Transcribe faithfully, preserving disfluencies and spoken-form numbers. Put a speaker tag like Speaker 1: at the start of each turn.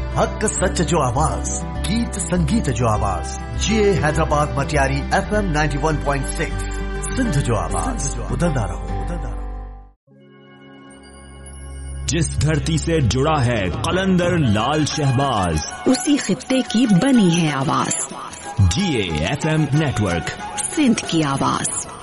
Speaker 1: हक सच जो आवाज, गीत संगीत जो आवाज, ये Hyderabad Matiari F M ninety one point six Sindh जो आवाज, उधरदा रहो उधरदा रहो।
Speaker 2: जिस धरती से जुड़ा है कलंदर लाल शहबाज,
Speaker 3: उसी खित्ते की बनी है आवाज।
Speaker 2: जी A F M network,
Speaker 3: Sindh की आवाज।